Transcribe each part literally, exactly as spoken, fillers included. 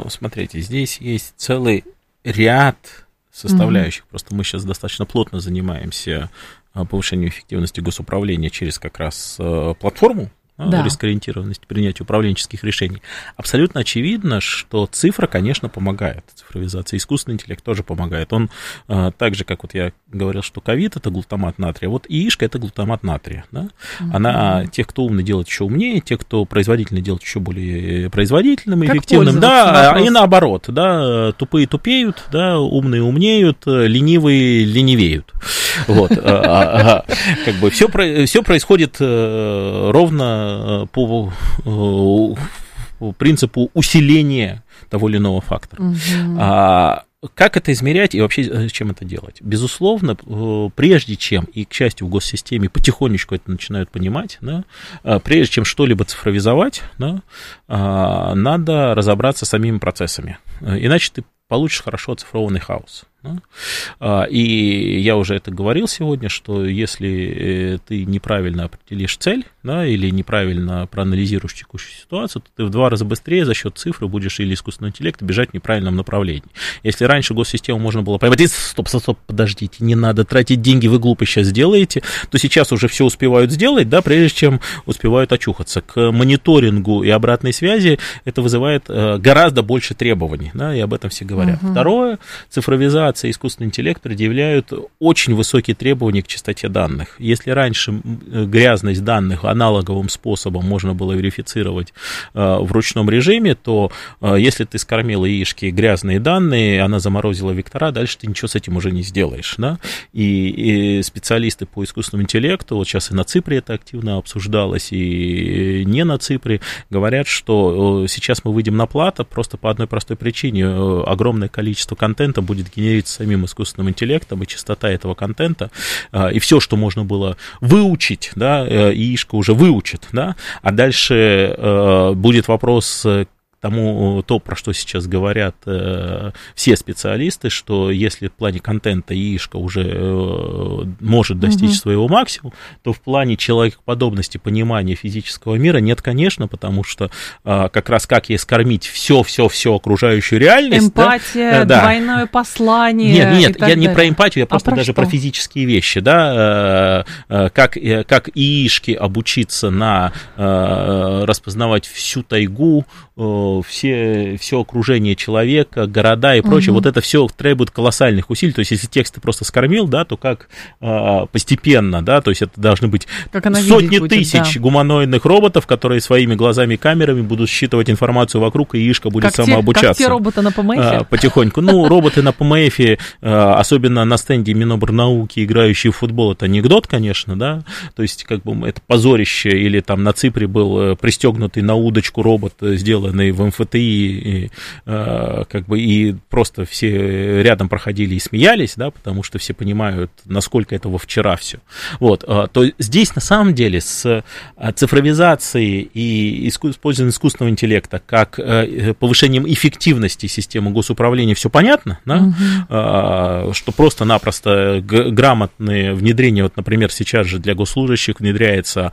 смотрите, здесь есть целый ряд составляющих. Mm-hmm. Просто мы сейчас достаточно плотно занимаемся повышением эффективности госуправления через как раз платформу, да. рискоориентированность принятия управленческих решений. Абсолютно очевидно, что цифра, конечно, помогает. Цифровизация, искусственный интеллект тоже помогает. Он так же, как вот я говорил, что ковид – это глутамат натрия, вот ИИшка – это глутамат натрия. Да? Mm-hmm. Она тех, кто умный, делает еще умнее, тех, кто производительный, делает еще более производительным и эффективным. Да, вопрос. И наоборот. Да, тупые тупеют, да, умные умнеют, ленивые ленивеют. Вот. Как бы все происходит ровно по принципу усиления того или иного фактора. Угу. А как это измерять и вообще чем это делать? Безусловно, прежде чем, и, к счастью, в госсистеме потихонечку это начинают понимать, да, прежде чем что-либо цифровизовать, да, надо разобраться с самими процессами. Иначе ты получишь хорошо оцифрованный хаос. И я уже это говорил сегодня, что если ты неправильно определишь цель, да, или неправильно проанализируешь текущую ситуацию, то ты в два раза быстрее за счет цифры будешь или искусственного интеллекта бежать в неправильном направлении. Если раньше госсистему можно было поймать, стоп, стоп, стоп, подождите, не надо тратить деньги, вы глупо сейчас сделаете, то сейчас уже все успевают сделать, да, прежде чем успевают очухаться. К мониторингу и обратной связи это вызывает гораздо больше требований, да, и об этом все говорят. Угу. Второе, цифровизация и искусственный интеллект предъявляют очень высокие требования к чистоте данных. Если раньше грязность данных аналоговым способом можно было верифицировать э, в ручном режиме, то э, если ты скормил яички грязные данные, она заморозила вектора, дальше ты ничего с этим уже не сделаешь. Да? И, и специалисты по искусственному интеллекту, вот сейчас и на Ципре это активно обсуждалось, и не на Ципре, говорят, что э, сейчас мы выйдем на плато просто по одной простой причине. Э, огромное количество контента будет генерироваться самим искусственным интеллектом, и частота этого контента, и все, что можно было выучить, да, яичко уже выучит, да, а дальше будет вопрос тому, то, про что сейчас говорят э, все специалисты, что если в плане контента яичко уже э, может достичь угу. своего максимума, то в плане человекоподобности, понимания физического мира нет, конечно, потому что э, как раз как ей скормить все-все-все окружающую реальность. Эмпатия, да, двойное да. послание. Нет, нет, я далее. не про эмпатию, я а просто про даже что? про физические вещи, да, э, э, как, э, как яички обучиться на э, распознавать всю тайгу, э, Все, все окружение человека, города и прочее, угу. вот это все требует колоссальных усилий. То есть, если текст ты просто скормил, да, то как а, постепенно, да, то есть это должны быть сотни будет, тысяч да. гуманоидных роботов, которые своими глазами и камерами будут считывать информацию вокруг, и яичко будет как самообучаться. Те, как те роботы на ПМФ? А, потихоньку. Ну, роботы на ПМФ, особенно на стенде Минобрнауки, играющие в футбол, это анекдот, конечно, да, то есть, как бы, это позорище, или там на Ципре был пристегнутый на удочку робот, сделанный в эм эф тэ и, и, как бы, и просто все рядом проходили и смеялись, да, потому что все понимают, насколько этого вчера все. Вот, то здесь на самом деле с цифровизацией и использованием искусственного интеллекта как повышением эффективности системы госуправления все понятно, да, угу. что просто-напросто грамотное внедрение, вот, например, сейчас же для госслужащих внедряется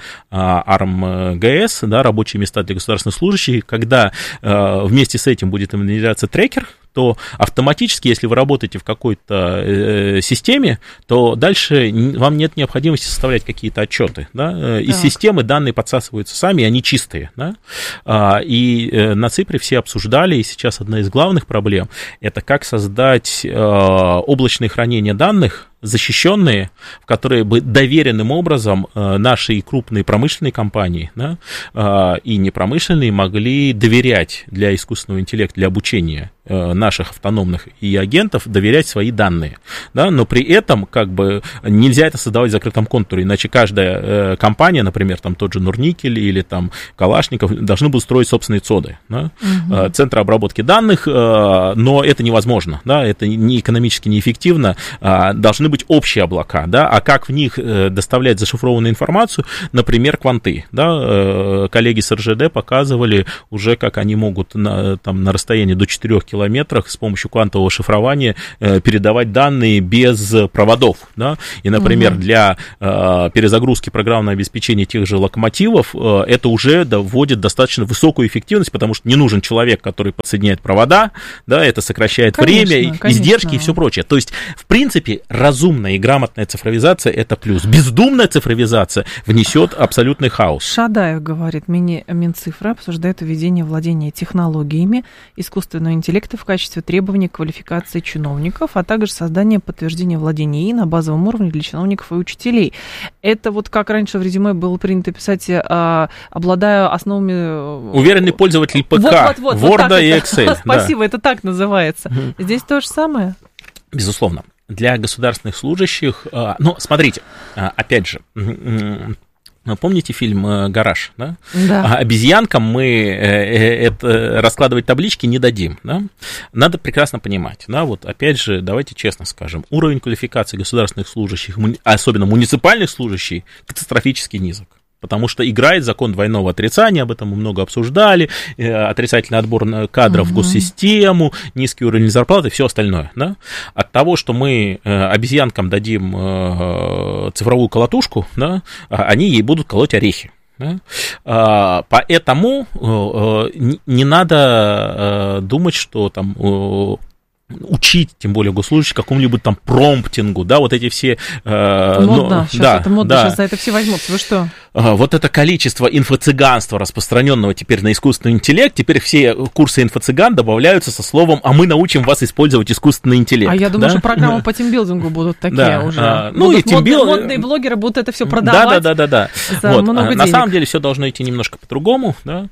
арм-ГС, да, рабочие места для государственных служащих, когда вместе с этим будет внедряться трекер, то автоматически, если вы работаете в какой-то э, системе, то дальше вам нет необходимости составлять какие-то отчеты. Да? Из так. системы данные подсасываются сами, и они чистые. Да? А, и э, на Ципре все обсуждали, и сейчас одна из главных проблем – это как создать э, облачное хранение данных, защищенные, в которые бы доверенным образом э, наши крупные промышленные компании, да, э, и непромышленные могли доверять для искусственного интеллекта, для обучения э, наших автономных и агентов, доверять свои данные. Да, но при этом как бы нельзя это создавать в закрытом контуре, иначе каждая э, компания, например, там тот же Нурникель или там Калашников, должны будут строить собственные ЦОДы, да, угу. э, центры обработки данных, э, но это невозможно, да, это не экономически неэффективно, э, должны быть быть общие облака, да, а как в них доставлять зашифрованную информацию, например, кванты, да, коллеги с эр жэ дэ показывали уже, как они могут на, там, на расстоянии до четырёх километров с помощью квантового шифрования передавать данные без проводов, да, и, например, угу. для перезагрузки программного обеспечения тех же локомотивов это уже доводит достаточно высокую эффективность, потому что не нужен человек, который подсоединяет провода, да, это сокращает конечно, время, конечно. издержки и все прочее. То есть, в принципе, разумная и грамотная цифровизация – это плюс. Бездумная цифровизация внесет абсолютный хаос. Шадаев говорит, Мини, Минцифра обсуждает введение владения технологиями искусственного интеллекта в качестве требования к квалификации чиновников, а также создание подтверждения владения ИИ на базовом уровне для чиновников и учителей. Это вот как раньше в резюме было принято писать, а, обладая основами... Уверенный пользователь ПК, вот, вот, вот, Word вот и Excel. Спасибо, да. Это так называется. Угу. Здесь то же самое? Безусловно. Для государственных служащих, ну, смотрите, опять же, помните фильм «Гараж», да? Да. Обезьянкам мы это, раскладывать таблички не дадим, да? Надо прекрасно понимать, да, вот опять же, давайте честно скажем, уровень квалификации государственных служащих, особенно муниципальных служащих, катастрофически низок. Потому что играет закон двойного отрицания, об этом мы много обсуждали, отрицательный отбор кадров угу. в госсистему, низкий уровень зарплаты и все остальное. Да? От того, что мы обезьянкам дадим цифровую колотушку, да, они ей будут колоть орехи. Да? Поэтому не надо думать, что там... учить, тем более госслужащих, какому-нибудь там промптингу, да, вот эти все... Э, модно, но, сейчас да, это модно, да. Сейчас за это все возьмутся, вы что? Вот это количество инфо-цыганства, распространенного теперь на искусственный интеллект, теперь все курсы инфо-цыган добавляются со словом, а мы научим вас использовать искусственный интеллект. А я думаю, да? что программы по тимбилдингу будут такие да. уже. А, ну будут и тимбилдинг... модные, модные блогеры будут это все продавать. Да, да, да, да, да. Вот. На самом деле все должно идти немножко по-другому, да.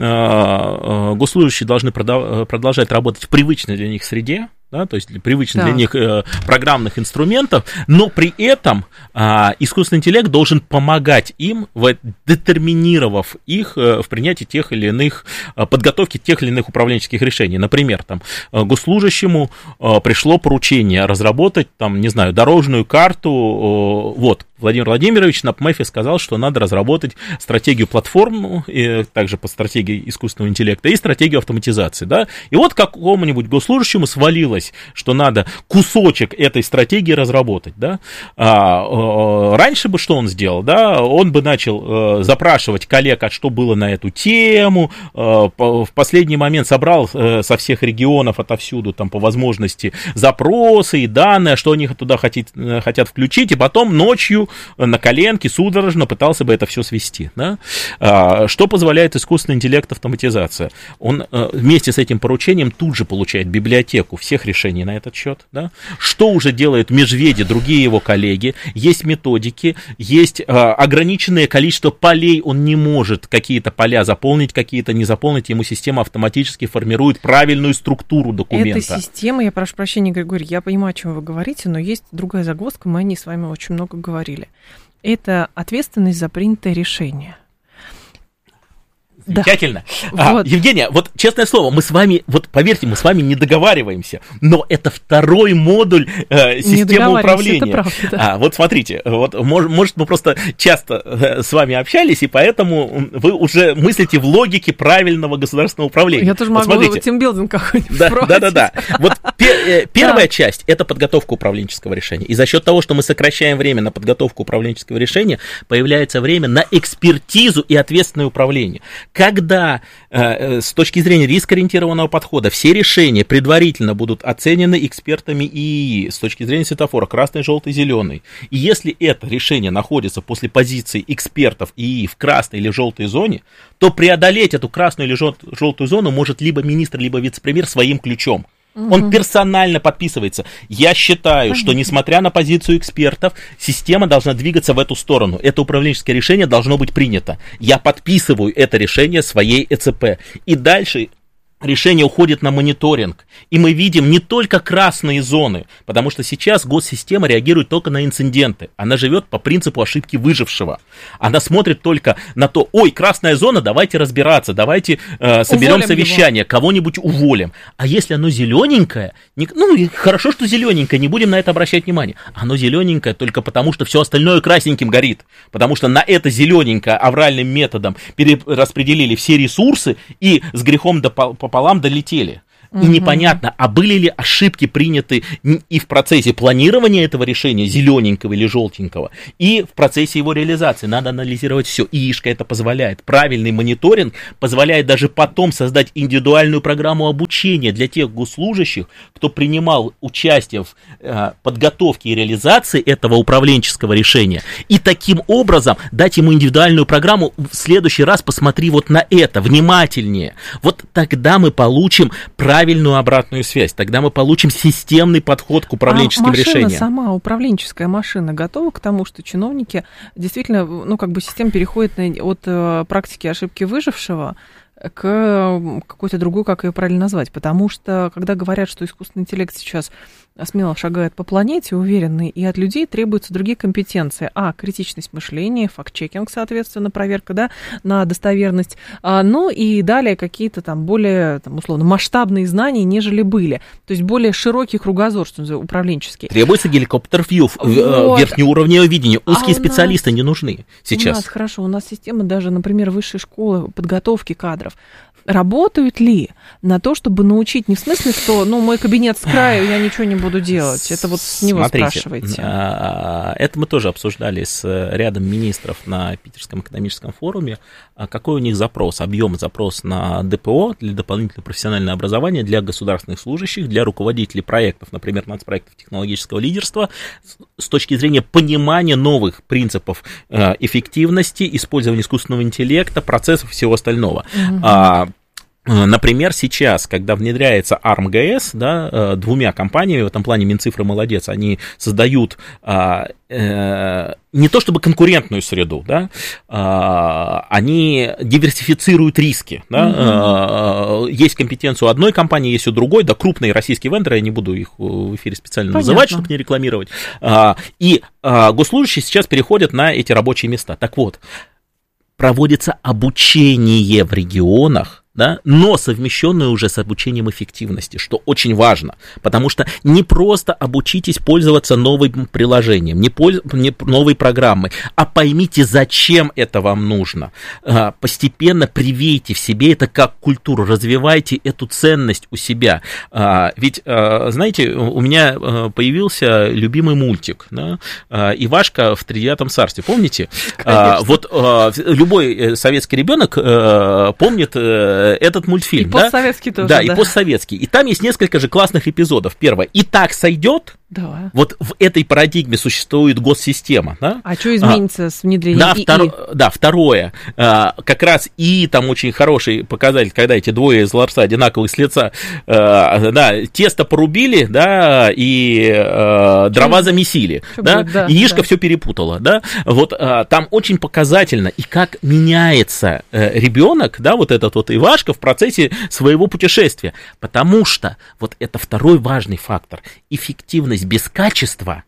Госслужащие должны продолжать работать в привычной для них среде, да, то есть привычных да. для них э, программных инструментов, но при этом э, искусственный интеллект должен помогать им, в, детерминировав их э, в принятии тех или иных, э, подготовке тех или иных управленческих решений. Например, там, э, госслужащему э, пришло поручение разработать, там, не знаю, дорожную карту, э, вот, Владимир Владимирович на ПМЭФе сказал, что надо разработать стратегию платформ, и также по стратегии искусственного интеллекта, и стратегию автоматизации, да, и вот какому-нибудь госслужащему свалилось, что надо кусочек этой стратегии разработать, да, а, а, раньше бы что он сделал, да, он бы начал а, запрашивать коллег, а что было на эту тему, а, по, в последний момент собрал а, со всех регионов отовсюду, там, по возможности запросы и данные, что они туда хотят, хотят включить, и потом ночью на коленке судорожно пытался бы это все свести, да? а, что позволяет искусственный интеллект автоматизация, он а, вместе с этим поручением тут же получает библиотеку всех решений на этот счет, да? Что уже делают Межведи, другие его коллеги, есть методики, есть а, ограниченное количество полей, он не может какие-то поля заполнить, какие-то не заполнить, ему система автоматически формирует правильную структуру документа. Эта система, я прошу прощения, Григорий, я понимаю, о чем вы говорите, но есть другая загвоздка, мы о ней с вами очень много говорили. Это ответственность за принятое решение. Замечательно. Да. Вот. А, Евгения, вот честное слово, мы с вами, вот поверьте, мы с вами не договариваемся, но это второй модуль э, системы управления. Это правда, да. А, вот смотрите, вот, может, может, мы просто часто э, с вами общались, и поэтому вы уже мыслите в логике правильного государственного управления. Я тоже вот могу тимбилдинг какой-нибудь да, да, да, да. Вот пер, э, первая да. часть – это подготовка управленческого решения. И за счет того, что мы сокращаем время на подготовку управленческого решения, появляется время на экспертизу и ответственное управление. Когда э, с точки зрения рискоориентированного подхода все решения предварительно будут оценены экспертами ИИ с точки зрения светофора красный, желтый, зеленый, и если это решение находится после позиции экспертов ИИ в красной или желтой зоне, то преодолеть эту красную или желтую зону может либо министр, либо вице-премьер своим ключом. Он персонально подписывается. Я считаю, что, несмотря на позицию экспертов, система должна двигаться в эту сторону. Это управленческое решение должно быть принято. Я подписываю это решение своей ЭЦП. И дальше решение уходит на мониторинг, и мы видим не только красные зоны, потому что сейчас госсистема реагирует только на инциденты, она живет по принципу ошибки выжившего, она смотрит только на то, ой, красная зона, давайте разбираться, давайте э, соберем уволим совещание, его. Кого-нибудь уволим, а если оно зелененькое, не, ну хорошо, что зелененькое, не будем на это обращать внимание, оно зелененькое только потому, что все остальное красненьким горит, потому что на это зелененькое авральным методом перераспределили все ресурсы и с грехом до пополам долетели. И непонятно, а были ли ошибки приняты и в процессе планирования этого решения, зелененького или желтенького, и в процессе его реализации. Надо анализировать все. И ИИшка это позволяет. Правильный мониторинг позволяет даже потом создать индивидуальную программу обучения для тех госслужащих, кто принимал участие в э, подготовке и реализации этого управленческого решения. И таким образом дать ему индивидуальную программу. В следующий раз посмотри вот на это, внимательнее. Вот тогда мы получим правильную правильную обратную связь. Тогда мы получим системный подход к управленческим а машина решениям. Сама, управленческая машина готова к тому, что чиновники действительно, ну, как бы система переходит от практики ошибки выжившего к какой-то другой, как ее правильно назвать. Потому что, когда говорят, что искусственный интеллект сейчас смело шагает по планете, уверенный, и от людей требуются другие компетенции. А, критичность мышления, факт-чекинг, соответственно, проверка, да, на достоверность. А, ну и далее какие-то там более, там, условно, масштабные знания, нежели были. То есть более широкий кругозор, что называется, управленческий. Требуется геликоптер-вью, вот. Верхнеуровневое видение. Узкие а специалисты нас, не нужны сейчас. У нас, хорошо, у нас система даже, например, высшей школы подготовки кадров. Работают ли на то, чтобы научить, не в смысле, что, ну, мой кабинет с краю, я ничего не буду делать, это вот с него Смотрите, спрашиваете. Это мы тоже обсуждали с рядом министров на Питерском экономическом форуме, какой у них запрос, объем запрос на ДПО, для дополнительного профессионального образования для государственных служащих, для руководителей проектов, например, нацпроектов технологического лидерства, с точки зрения понимания новых принципов эффективности, использования искусственного интеллекта, процессов и всего остального. Угу. Например, сейчас, когда внедряется ARMGS, да, двумя компаниями, в этом плане Минцифры молодец, они создают а, э, не то чтобы конкурентную среду, да, а, они диверсифицируют риски. Да, mm-hmm. а, есть компетенция у одной компании, есть у другой, да, крупные российские вендоры, я не буду их в эфире специально Понятно. называть, чтобы не рекламировать, а, и а, госслужащие сейчас переходят на эти рабочие места. Так вот, проводится обучение в регионах, да, но совмещенное уже с обучением эффективности, что очень важно, потому что не просто обучитесь пользоваться новым приложением, не, польз... не новой программой, а поймите, зачем это вам нужно. Постепенно привейте в себе это как культуру, развивайте эту ценность у себя. Ведь, знаете, у меня появился любимый мультик, да? Ивашка в тридевятом царстве, помните? Конечно. Вот любой советский ребенок помнит этот мультфильм. И да? постсоветский тоже. Да, да, и постсоветский. И там есть несколько же классных эпизодов. Первое. И так сойдет. Да. Вот в этой парадигме существует госсистема. Да? А что изменится а, с внедрением да, ИИ? Втор... Да, второе. А, как раз и там очень хороший показатель, когда эти двое из ларца одинаковых с лица, а, да, тесто порубили, да, и а, дрова замесили. Да? Да, и Ишка да. все перепутала. Да? Вот а, там очень показательно, и как меняется а, ребенок, да, вот этот вот Ивашка в процессе своего путешествия. Потому что вот это второй важный фактор. Эффективность без качества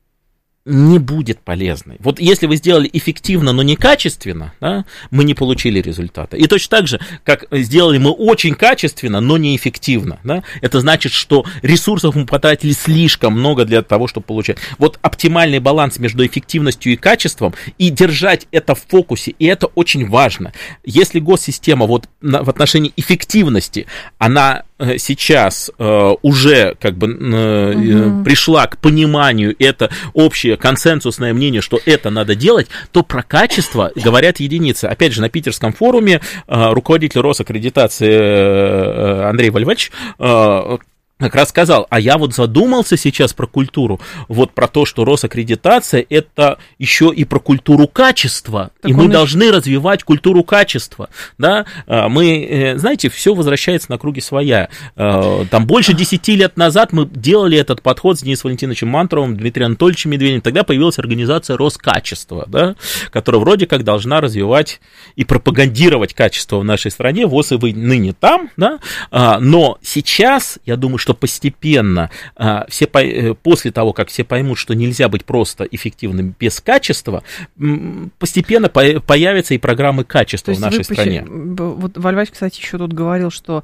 не будет полезной. Вот если вы сделали эффективно, но некачественно, да, мы не получили результата. И точно так же, как сделали мы очень качественно, но неэффективно. Да, это значит, что ресурсов мы потратили слишком много для того, чтобы получать. Вот оптимальный баланс между эффективностью и качеством, и держать это в фокусе, и это очень важно. Если госсистема вот в отношении эффективности, она сейчас э, уже как бы э, угу. пришла к пониманию, это общее консенсусное мнение, что это надо делать, то про качество говорят единицы. Опять же, на Питерском форуме э, руководитель Росаккредитации э, Андрей Вольвович э, как раз сказал, а я вот задумался сейчас про культуру, вот про то, что Росаккредитация – это еще и про культуру качества, так и мы должны еще... развивать культуру качества, да, мы, знаете, все возвращается на круги своя, там больше десяти лет назад мы делали этот подход с Денисом Валентиновичем Мантуровым, Дмитрием Анатольевичем Медведевым, тогда появилась организация Роскачество, да, которая вроде как должна развивать и пропагандировать качество в нашей стране, ВОС и вы ныне там, да, но сейчас, я думаю, что что постепенно, все, после того, как все поймут, что нельзя быть просто эффективным без качества, постепенно появятся и программы качества в нашей стране. Вот Вальвач, кстати, еще тут говорил, что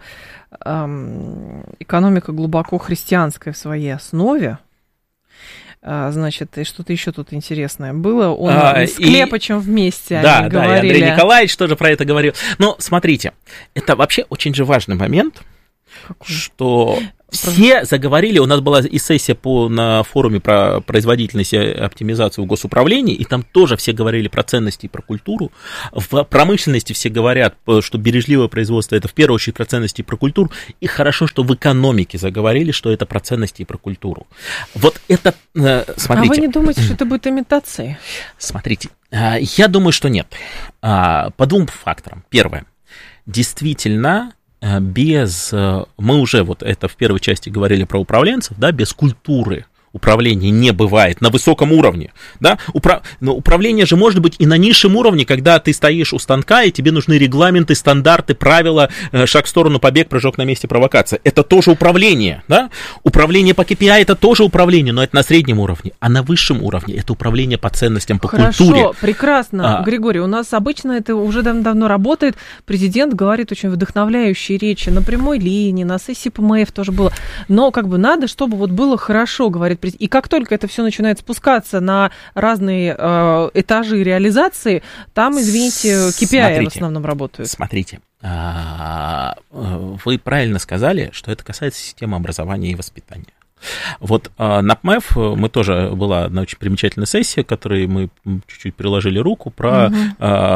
эм, экономика глубоко христианская в своей основе. Значит, и что-то еще тут интересное было. Он а, с Клепачем и... вместе да, они да, говорили. И Андрей Николаевич тоже про это говорил. Но смотрите, это вообще очень же важный момент, Какой? что... Все заговорили, у нас была и сессия по, на форуме про производительность и оптимизацию в госуправлении, и там тоже все говорили про ценности и про культуру. В промышленности все говорят, что бережливое производство – это в первую очередь про ценности и про культуру, и хорошо, что в экономике заговорили, что это про ценности и про культуру. Вот это, смотрите. А вы не думаете, что это будет имитацией? Смотрите, я думаю, что нет. По двум факторам. Первое. Действительно, без, мы уже вот это в первой части говорили про управленцев, да, без культуры управления не бывает на высоком уровне, да, Упра... но управление же может быть и на низшем уровне, когда ты стоишь у станка, и тебе нужны регламенты, стандарты, правила, шаг в сторону, побег, прыжок на месте, провокация. Это тоже управление, да, управление по кей пи ай это тоже управление, но это на среднем уровне, а на высшем уровне это управление по ценностям, по Хорошо, культуре. Хорошо, прекрасно, а... Григорий, у нас обычно это уже давно работает, президент говорит очень вдохновляющие речи на прямой линии, на сессии пэ эм эф тоже было, но как бы надо, чтобы вот было хорошо, говорит президент. И как только это все начинает спускаться на разные э, этажи реализации, там, извините, кей пи ай смотрите, в основном работают. Смотрите, вы правильно сказали, что это касается системы образования и воспитания. Вот на пэ эм эф мы тоже, была одна очень примечательная сессия, к которой мы чуть-чуть приложили руку, про угу.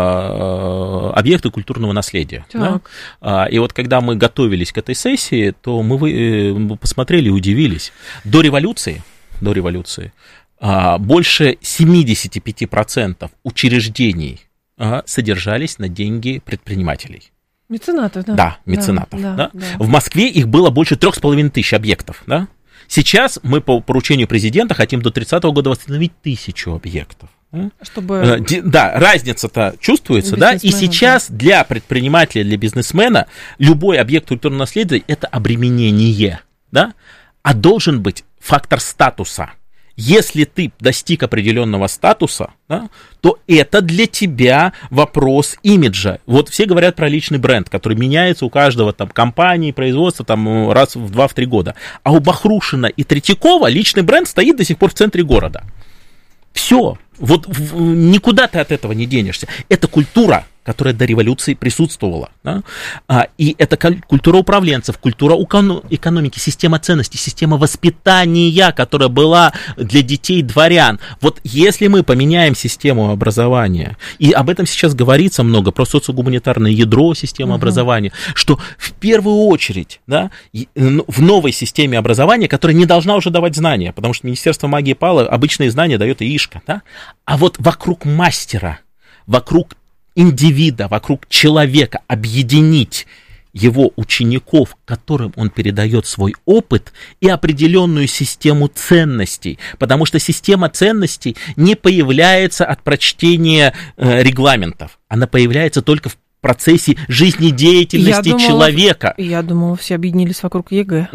а, объекты культурного наследия. Да? А, и вот когда мы готовились к этой сессии, то мы, мы посмотрели и удивились. До революции, до революции а, больше семьдесят пять процентов учреждений а, содержались на деньги предпринимателей. Меценатов, да. Да, меценатов. Да, да, да. В Москве их было больше трех с половиной тысяч объектов, да. Сейчас мы по поручению президента хотим до тридцатого года восстановить тысячу объектов. Чтобы... Да, разница-то чувствуется, да, и сейчас да. для предпринимателя, для бизнесмена любой объект культурного наследия – это обременение, да, а должен быть фактор статуса. Если ты достиг определенного статуса, да, то это для тебя вопрос имиджа. Вот все говорят про личный бренд, который меняется у каждого там компании, производства там раз в два-три года. А у Бахрушина и Третьякова личный бренд стоит до сих пор в центре города. Все. Вот в, никуда ты от этого не денешься. Это культура, которая до революции присутствовала. Да? А, и это культура управленцев, культура экономики, система ценностей, система воспитания, которая была для детей дворян. Вот если мы поменяем систему образования, и об этом сейчас говорится много, про социогуманитарное ядро системы угу. образования, что в первую очередь, да, в новой системе образования, которая не должна уже давать знания, потому что Министерство магии пало, обычные знания дает ИИшка, да? А вот вокруг мастера, вокруг индивида, вокруг человека объединить его учеников, которым он передает свой опыт и определенную систему ценностей, потому что система ценностей не появляется от прочтения э, регламентов, она появляется только в процессе жизнедеятельности я думала, человека. Я думала, все объединились вокруг ЕГЭ.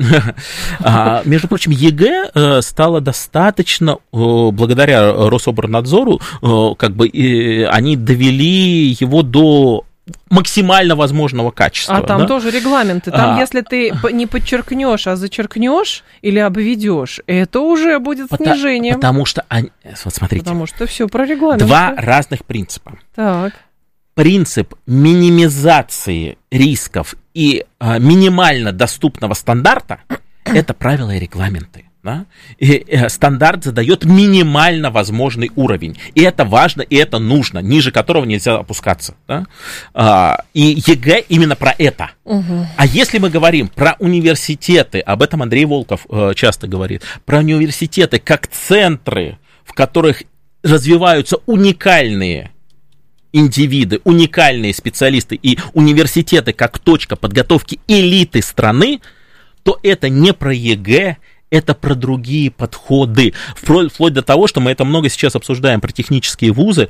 Между прочим, ЕГЭ стало достаточно, благодаря Рособорнадзору, как бы они довели его до максимально возможного качества. А там да? тоже регламенты. Там, а, если ты не подчеркнешь, а зачеркнешь или обведешь, это уже будет потому, снижением. Потому что, вот смотрите, потому что все про регламент. Два разных принципа. Так. Принцип минимизации рисков и а, минимально доступного стандарта – это правила и регламенты. Да? И, и стандарт задает минимально возможный уровень. И это важно, и это нужно, ниже которого нельзя опускаться. Да? А, и ЕГЭ именно про это. Угу. А если мы говорим про университеты, об этом Андрей Волков э, часто говорит, про университеты как центры, в которых развиваются уникальные индивиды, уникальные специалисты и университеты как точка подготовки элиты страны, то это не про ЕГЭ, это про другие подходы. Вплоть до того, что мы это много сейчас обсуждаем про технические вузы,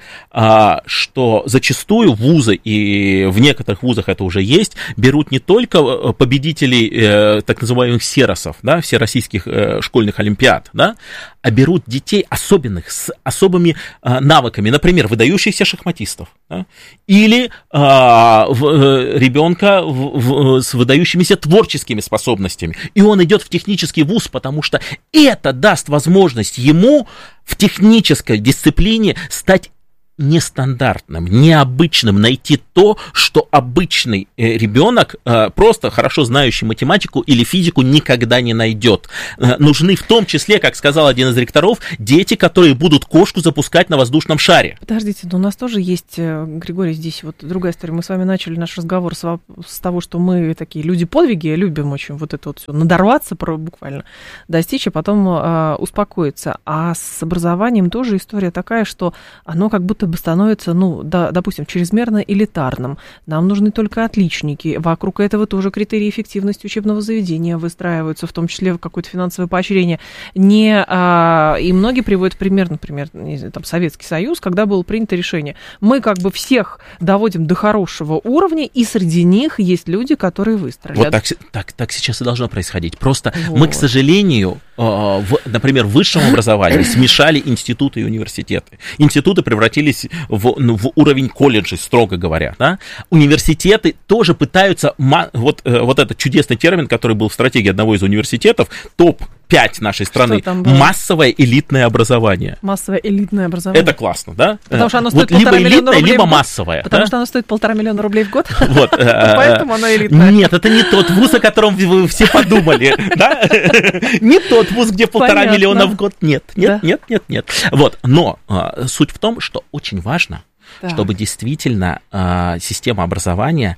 что зачастую вузы, и в некоторых вузах это уже есть, берут не только победителей так называемых серосов, да, всероссийских школьных олимпиад, да, а берут детей особенных, с особыми навыками, например, выдающихся шахматистов, да, или а, в, ребенка в, в, с выдающимися творческими способностями. И он идет в технический вуз, потому что это даст возможность ему в технической дисциплине стать нестандартным, необычным, найти то, что обычный ребенок, просто хорошо знающий математику или физику, никогда не найдет. Нужны в том числе, как сказал один из ректоров, дети, которые будут кошку запускать на воздушном шаре. Подождите, но у нас тоже есть, Григорий, здесь вот другая история. Мы с вами начали наш разговор с, с того, что мы такие люди-подвиги, любим очень вот это вот все, надорваться буквально, достичь, а потом э, успокоиться. А с образованием тоже история такая, что оно как будто бы становится, ну, да, допустим, чрезмерно элитарным. Нам нужны только отличники. Вокруг этого тоже критерии эффективности учебного заведения выстраиваются, в том числе какое-то финансовое поощрение. Не, а, и многие приводят пример, например, там, Советский Союз, когда было принято решение. Мы как бы всех доводим до хорошего уровня, и среди них есть люди, которые выстрелят. Вот так, так, так сейчас и должно происходить. Просто вот. Мы, к сожалению, в, например, в высшем образовании смешали институты и университеты. Институты превратились в, ну, в уровень колледжей, строго говоря. Да? Университеты тоже пытаются, вот, вот этот чудесный термин, который был в стратегии одного из университетов, топ пять нашей страны, массовое элитное образование. Массовое элитное образование. Это классно, да? Потому что оно стоит вот полтора либо миллиона элитное, рублей либо в год. массовое. Потому да? что оно стоит полтора миллиона рублей в год. Вот. Поэтому оно элитное. Нет, это не тот вуз, о котором вы все подумали. Не тот вуз, где полтора миллиона в год. Нет, нет, нет, нет, нет. Вот. Но суть в том, что очень важно, чтобы действительно система образования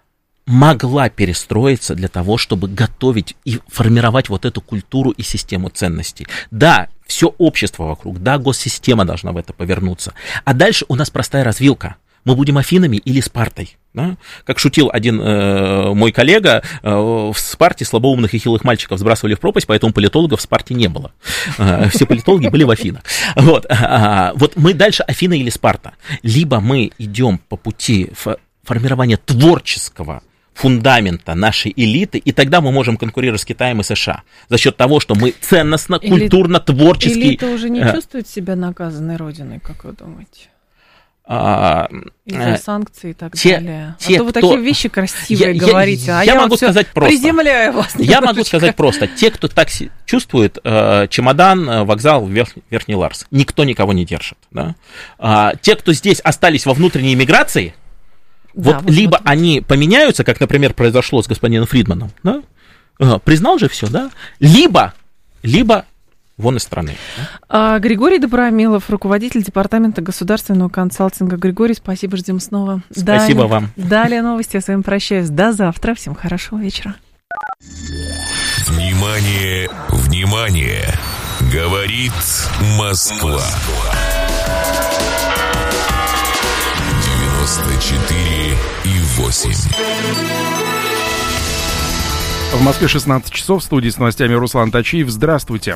могла перестроиться для того, чтобы готовить и формировать вот эту культуру и систему ценностей. Да, все общество вокруг, да, госсистема должна в это повернуться. А дальше у нас простая развилка. Мы будем Афинами или Спартой. Да? Как шутил один э, мой коллега, э, в Спарте слабоумных и хилых мальчиков сбрасывали в пропасть, поэтому политологов в Спарте не было. Э, все политологи были в Афинах. Вот, э, вот мы дальше Афина или Спарта. Либо мы идем по пути формирования творческого фундамента нашей элиты, и тогда мы можем конкурировать с Китаем и США за счет того, что мы ценностно, Эли... культурно, творчески... Элита уже не чувствует себя наказанной родиной, как вы думаете? А, из-за санкций и так те, далее. Те, а то вы кто... такие вещи красивые я, говорите, я, а я, я могу сказать просто. Приземляю вас Я могу сказать просто. Те, кто так чувствует, э, чемодан, вокзал, верх, Верхний Ларс, никто никого не держит. Да? А, те, кто здесь остались во внутренней миграции, да, вот, вот либо вот. Они поменяются, как, например, произошло с господином Фридманом, да? а, признал же все, да? Либо, либо вон из страны. А, Григорий Добромилов, руководитель департамента государственного консалтинга. Григорий, спасибо, ждем снова. Спасибо далее, вам. Далее новости, я с вами прощаюсь. До завтра, всем хорошего вечера. Внимание, внимание! Говорит Москва. девяносто четыре и восемь. В Москве шестнадцать часов, в студии с новостями Руслан Тачиев. Здравствуйте.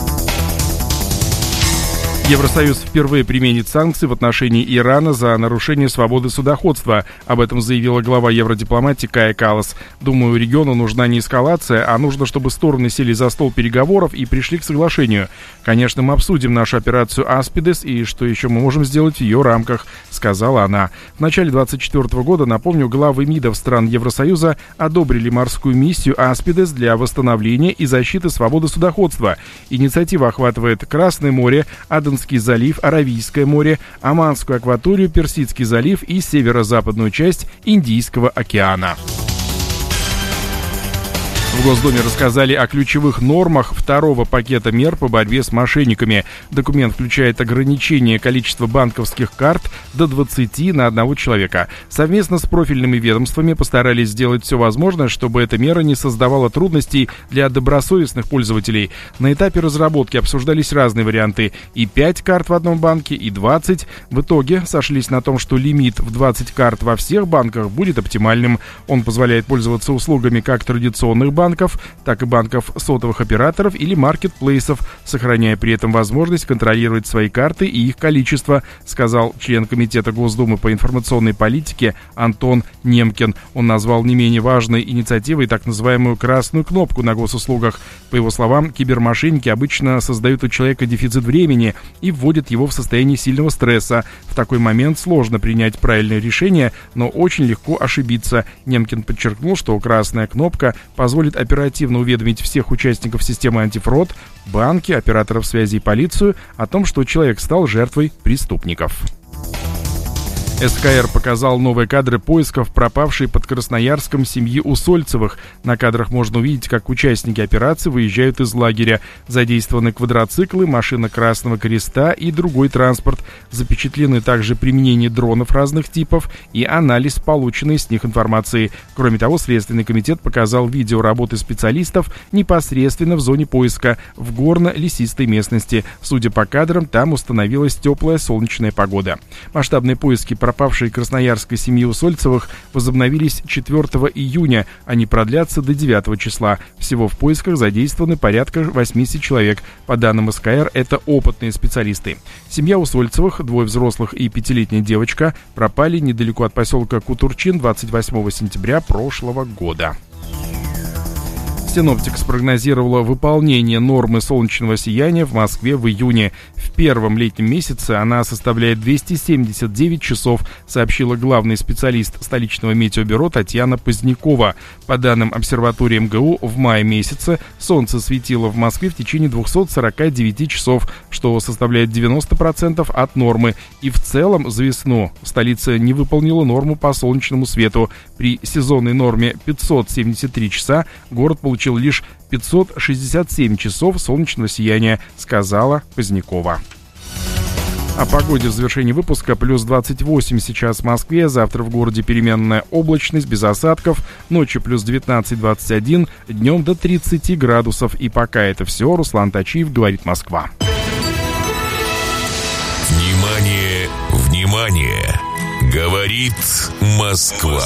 Евросоюз впервые применит санкции в отношении Ирана за нарушение свободы судоходства. Об этом заявила глава евродипломатии Кая Каллас. Думаю, региону нужна не эскалация, а нужно, чтобы стороны сели за стол переговоров и пришли к соглашению. Конечно, мы обсудим нашу операцию «Аспидес» и что еще мы можем сделать в ее рамках, сказала она. В начале двадцать четвёртого года, напомню, главы МИДов стран Евросоюза одобрили морскую миссию «Аспидес» для восстановления и защиты свободы судоходства. Инициатива охватывает Красное море, Аденский залив, Аравийское море, Оманскую акваторию, Персидский залив и северо-западную часть Индийского океана. В Госдуме рассказали о ключевых нормах второго пакета мер по борьбе с мошенниками. Документ включает ограничение количества банковских карт до двадцати на одного человека. Совместно с профильными ведомствами постарались сделать все возможное, чтобы эта мера не создавала трудностей для добросовестных пользователей. На этапе разработки обсуждались разные варианты. И пять карт в одном банке, и двадцать. В итоге сошлись на том, что лимит в двадцать карт во всех банках будет оптимальным. Он позволяет пользоваться услугами как традиционных банков, банков, так и банков сотовых операторов или маркетплейсов, сохраняя при этом возможность контролировать свои карты и их количество, сказал член Комитета Госдумы по информационной политике Антон Немкин. Он назвал не менее важной инициативой так называемую красную кнопку на госуслугах. По его словам, кибермошенники обычно создают у человека дефицит времени и вводят его в состояние сильного стресса. В такой момент сложно принять правильное решение, но очень легко ошибиться. Немкин подчеркнул, что красная кнопка позволит оперативно уведомить всех участников системы антифрод, банки, операторов связи и полицию о том, что человек стал жертвой преступников. СКР показал новые кадры поисков пропавшей под Красноярском семьи Усольцевых. На кадрах можно увидеть, как участники операции выезжают из лагеря. Задействованы квадроциклы, машина Красного Креста и другой транспорт. Запечатлены также применение дронов разных типов и анализ полученной с них информации. Кроме того, Следственный комитет показал видео работы специалистов непосредственно в зоне поиска в горно-лесистой местности. Судя по кадрам, там установилась теплая солнечная погода. Масштабные поиски пропавшей красноярской семьи Усольцевых возобновились четвёртого июня. Они продлятся до девятого числа. Всего в поисках задействованы порядка восемьдесят человек. По данным СКР, это опытные специалисты. Семья Усольцевых, двое взрослых и пятилетняя девочка, пропали недалеко от поселка Кутурчин двадцать восьмого сентября прошлого года. Синоптик спрогнозировала выполнение нормы солнечного сияния в Москве в июне. В первом летнем месяце она составляет двести семьдесят девять часов, сообщила главный специалист столичного метеобюро Татьяна Позднякова. По данным обсерватории МГУ, в мае месяце солнце светило в Москве в течение двухсот сорока девяти часов, что составляет девяносто процентов от нормы. И в целом за весну столица не выполнила норму по солнечному свету. При сезонной норме пятьсот семьдесят три часа город получил лишь пятьсот шестьдесят семь часов солнечного сияния, сказала Позднякова. О погоде в завершении выпуска. Плюс двадцать восемь сейчас в Москве, завтра в городе переменная облачность, без осадков, ночью плюс девятнадцать двадцать один, днем до тридцати градусов. И пока это все. Руслан Тачиев, говорит Москва. Внимание, внимание! Говорит Москва.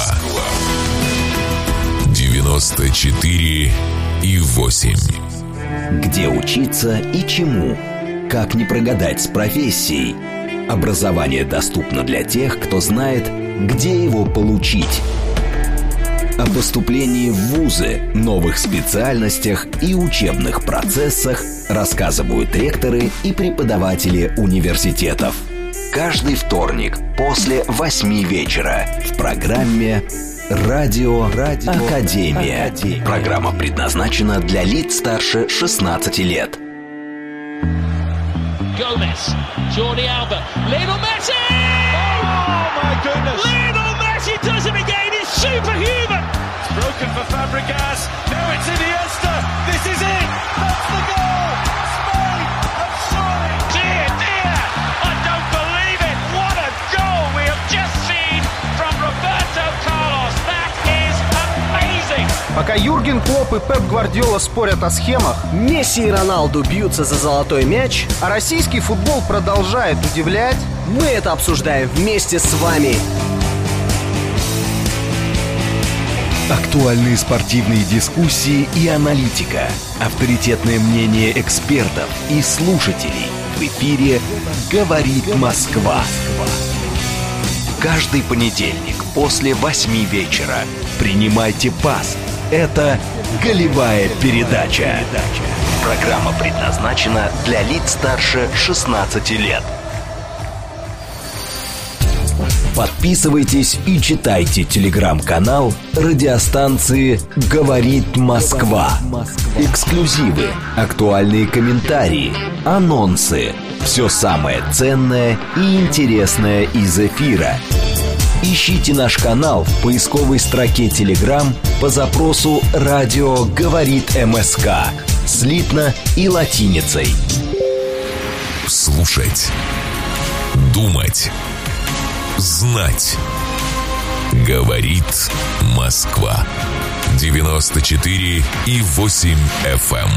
девяносто четыре и восемь. Где учиться и чему? Как не прогадать с профессией? Образование доступно для тех, кто знает, где его получить. О поступлении в вузы, новых специальностях и учебных процессах рассказывают ректоры и преподаватели университетов. Каждый вторник после восьми вечера в программе «Радио, Радио Академия». Академия. Программа предназначена для лиц старше шестнадцати лет. Gomez, Jordi Alba, Lionel Messi! Oh my goodness! Lionel Messi does it again! It's superhuman! It's broken for Fabregas. Now it's Iniesta. This is it. That's the goal. Spain have soared. Dear, dear, I don't believe it. What a goal we have just seen from Roberto Carlos. That is amazing. Пока Юрген Клопп и Пеп Гвардиола спорят о схемах, Месси и Роналду бьются за золотой мяч, а российский футбол продолжает удивлять, мы это обсуждаем вместе с вами. Актуальные спортивные дискуссии и аналитика. Авторитетное мнение экспертов и слушателей. В эфире «Говорит Москва». Каждый понедельник после восьми вечера принимайте пас. Это «Голевая передача». Программа предназначена для лиц старше шестнадцати лет. Подписывайтесь и читайте телеграм-канал радиостанции «Говорит Москва». Эксклюзивы, актуальные комментарии, анонсы. Все самое ценное и интересное из эфира. Ищите наш канал в поисковой строке Telegram по запросу «Радио говорит МСК» слитно и латиницей. Слушать, думать, знать. Говорит Москва. девяносто четыре и восемь эф эм.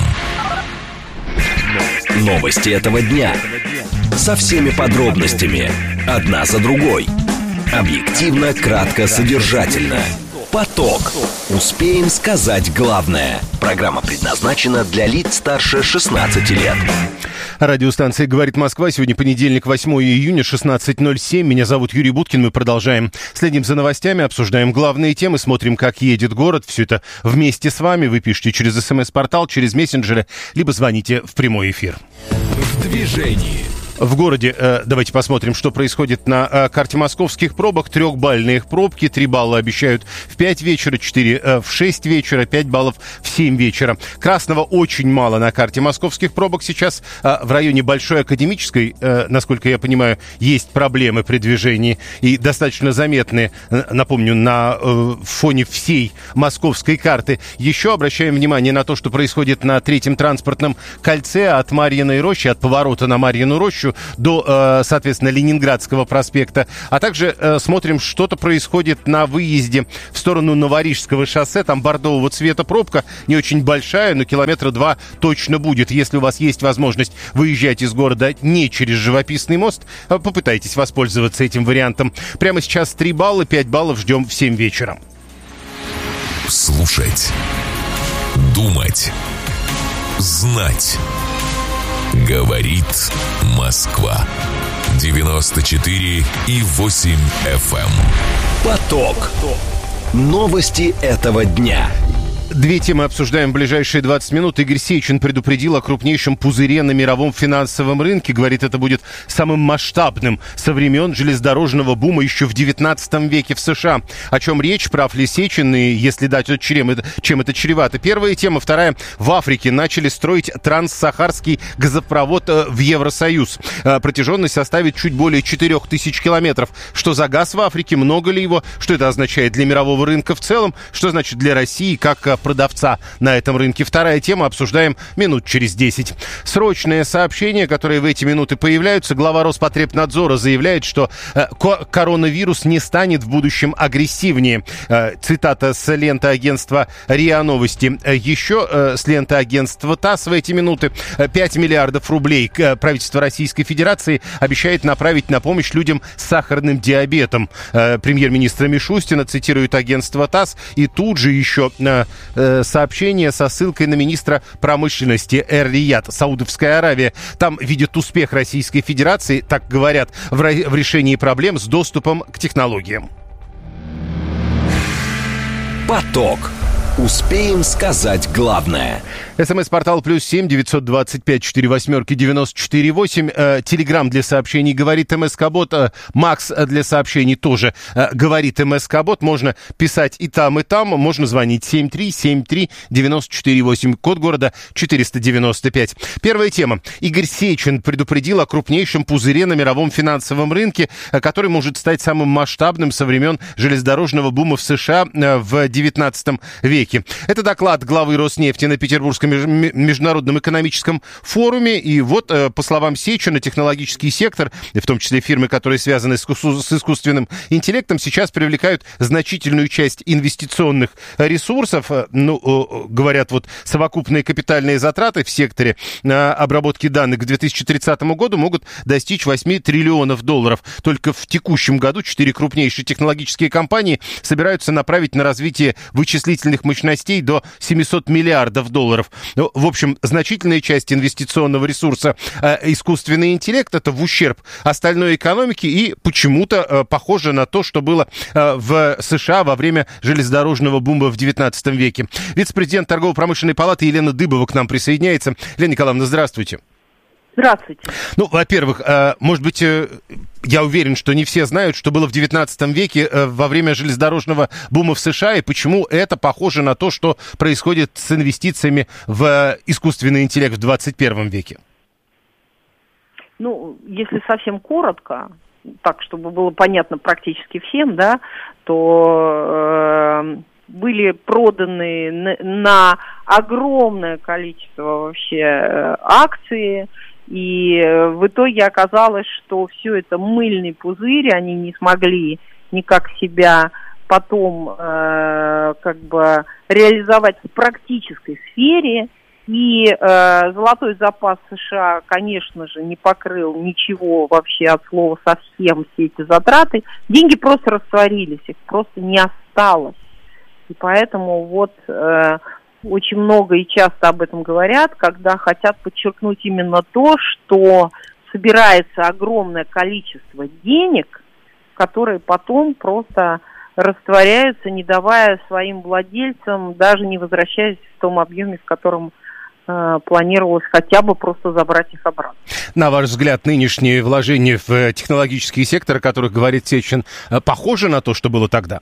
Новости этого дня. Со всеми подробностями. Одна за другой. Объективно, кратко, содержательно. Поток. Успеем сказать главное. Программа предназначена для лиц старше шестнадцати лет. Радиостанция «Говорит Москва». Сегодня понедельник, восьмое июня, шестнадцать ноль семь. Меня зовут Юрий Буткин. Мы продолжаем. Следим за новостями, обсуждаем главные темы, смотрим, как едет город. Все это вместе с вами. Вы пишите через СМС-портал, через мессенджеры, либо звоните в прямой эфир. В движении. В городе, э, давайте посмотрим, что происходит на э, карте московских пробок. Трехбальные пробки, три балла обещают в пять вечера, четыре э, в шесть вечера, пять баллов в семь вечера. Красного очень мало на карте московских пробок сейчас. Э, в районе Большой Академической, э, насколько я понимаю, есть проблемы при движении и достаточно заметные, э, напомню, на э, фоне всей московской карты. Еще обращаем внимание на то, что происходит на третьем транспортном кольце от Марьиной рощи, от поворота на Марьину рощу до, соответственно, Ленинградского проспекта. А также э, смотрим, что-то происходит на выезде в сторону Новорижского шоссе. Там бордового цвета пробка, не очень большая, но километра два точно будет. Если у вас есть возможность выезжать из города не через Живописный мост, попытайтесь воспользоваться этим вариантом. Прямо сейчас три балла, пять баллов ждем в семь вечера. Слушать, думать, знать. Говорит Москва. девяносто четыре и восемь эф эм. Поток. Новости этого дня. Две темы обсуждаем в ближайшие двадцать минут. Игорь Сечин предупредил о крупнейшем пузыре на мировом финансовом рынке. Говорит, это будет самым масштабным со времен железнодорожного бума еще в девятнадцатом веке в США. О чем речь, прав ли Сечин и если да, то чем это, чем это чревато? Первая тема. Вторая. В Африке начали строить транссахарский газопровод в Евросоюз. Протяженность составит чуть более четырех тысяч километров. Что за газ в Африке? Много ли его? Что это означает для мирового рынка в целом? Что значит для России? Как продавца на этом рынке? Вторая тема, обсуждаем минут через десять. Срочное сообщение, которое в эти минуты появляются. Глава Роспотребнадзора заявляет, что э, коронавирус не станет в будущем агрессивнее. Э, цитата с ленты агентства РИА Новости. Э, еще э, с ленты агентства ТАСС в эти минуты. пять миллиардов рублей э, правительство Российской Федерации обещает направить на помощь людям с сахарным диабетом. Э, премьер-министра Мишустина цитирует агентство ТАСС. И тут же еще э, сообщение со ссылкой на министра промышленности Эр-Рияд, Саудовская Аравия. Там видят успех Российской Федерации, так говорят, в, в решении проблем с доступом к технологиям. Поток. Успеем сказать главное. СМС-портал плюс семь девятьсот двадцать пять четыре восьмерки девяносто четыре восемь. Э, Телеграм для сообщений говорит МСК-бот. Э, Макс для сообщений тоже э, говорит МСК-бот. Можно писать и там, и там. Можно звонить семь три семь три девяносто четыре восемь. Код города четыреста девяносто пять. Первая тема. Игорь Сечин предупредил о крупнейшем пузыре на мировом финансовом рынке, э, который может стать самым масштабным со времен железнодорожного бума в США э, в девятнадцатом веке. Это доклад главы Роснефти на Петербургском международном экономическом форуме. И вот, по словам Сечина, технологический сектор, в том числе фирмы, которые связаны с искусственным интеллектом, сейчас привлекают значительную часть инвестиционных ресурсов. Ну, говорят, вот совокупные капитальные затраты в секторе обработки данных к две тысячи тридцатому году могут достичь восемь триллионов долларов. Только в текущем году четыре крупнейшие технологические компании собираются направить на развитие вычислительных мощностей мощностей до семьсот миллиардов долларов. Ну, в общем, значительная часть инвестиционного ресурса э, искусственный интеллект — это в ущерб остальной экономике и почему-то э, похоже на то, что было э, в США во время железнодорожного бума в девятнадцатом веке. Вице-президент Торгово-промышленной палаты Елена Дыбова к нам присоединяется. Елена Николаевна, здравствуйте. Здравствуйте. Ну, во-первых, может быть, я уверен, что не все знают, что было в девятнадцатом веке во время железнодорожного бума в США, и почему это похоже на то, что происходит с инвестициями в искусственный интеллект в двадцать первом веке. Ну, если совсем коротко, так, чтобы было понятно практически всем, да, то э, были проданы на, на огромное количество вообще э, акций, и в итоге оказалось, что все это мыльный пузырь, они не смогли никак себя потом э, как бы реализовать в практической сфере, и э, золотой запас США, конечно же, не покрыл ничего вообще от слова совсем, все эти затраты. Деньги просто растворились, их просто не осталось. И поэтому вот э, очень много и часто об этом говорят, когда хотят подчеркнуть именно то, что собирается огромное количество денег, которые потом просто растворяются, не давая своим владельцам, даже не возвращаясь в том объеме, в котором э, планировалось хотя бы просто забрать их обратно. На ваш взгляд, нынешние вложения в технологический сектор, о которых говорит Сечин, похожи на то, что было тогда?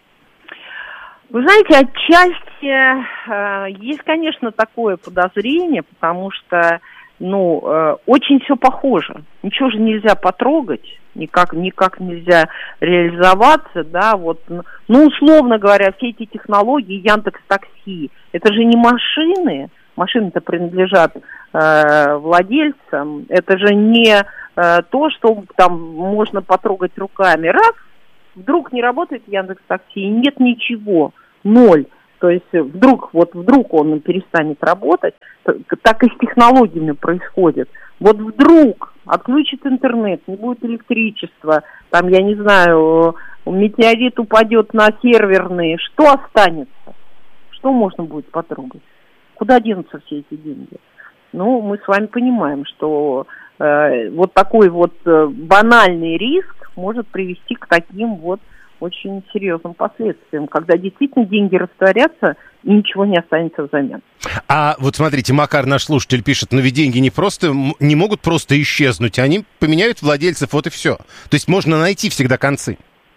Вы знаете, отчасти э, есть, конечно, такое подозрение, потому что, ну, э, очень все похоже. Ничего же нельзя потрогать, никак, никак нельзя реализоваться, да, вот, ну, условно говоря, все эти технологии, Яндекс.Такси, это же не машины, машины-то принадлежат э, владельцам, это же не э, то, что там можно потрогать руками. Раз, вдруг не работает Яндекс.Такси, и нет ничего, ноль. То есть вдруг, вот вдруг он перестанет работать, так и с технологиями происходит. Вот вдруг отключит интернет, не будет электричества, там, я не знаю, метеорит упадет на серверные, что останется? Что можно будет потрогать? Куда денутся все эти деньги? Ну, мы с вами понимаем, что э, вот такой вот э, банальный риск может привести к таким вот очень серьезным последствиям, когда действительно деньги растворятся и ничего не останется взамен. А вот смотрите, Макар, наш слушатель, пишет, но ведь деньги не просто, не могут просто исчезнуть, они поменяют владельцев, вот и все. То есть можно найти всегда концы.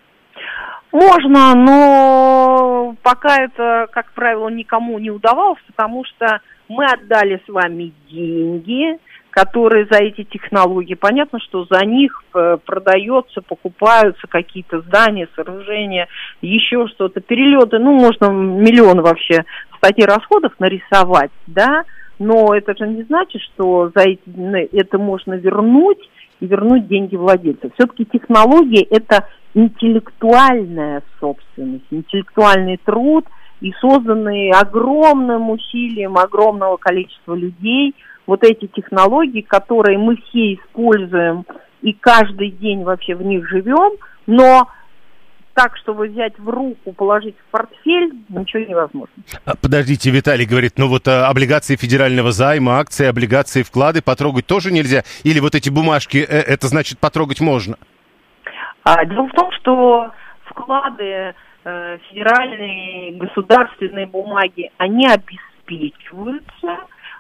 Можно, но пока это, как правило, никому не удавалось, потому что мы отдали с вами деньги, которые за эти технологии, понятно, что за них продается, покупаются какие-то здания, сооружения, еще что-то, перелеты, ну, можно миллион вообще статей расходов нарисовать, да, но это же не значит, что за эти, это можно вернуть и вернуть деньги владельцев. Все-таки технологии – это интеллектуальная собственность, интеллектуальный труд, и созданные огромным усилием огромного количества людей вот эти технологии, которые мы все используем и каждый день вообще в них живем, но так, чтобы взять в руку, положить в портфель, ничего невозможно. Подождите, Виталий говорит, ну вот а, облигации федерального займа, акции, облигации, вклады потрогать тоже нельзя? Или вот эти бумажки, э, это значит потрогать можно? А, дело в том, что вклады, э, федеральные, государственные бумаги, они обеспечиваются